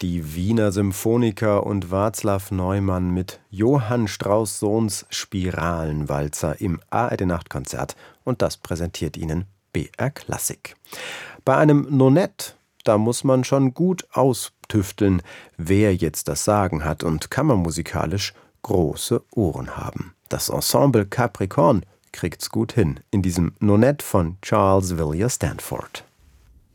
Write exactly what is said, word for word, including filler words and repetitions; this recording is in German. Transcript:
Die Wiener Symphoniker und Václav Neumann mit Johann Strauss Sohns Spiralenwalzer im A R D-Nachtkonzert, und das präsentiert Ihnen B R Klassik. Bei einem Nonett, da muss man schon gut austüfteln, wer jetzt das Sagen hat, und kammermusikalisch große Ohren haben. Das Ensemble Capricorn kriegt's gut hin in diesem Nonett von Charles Villiers Stanford.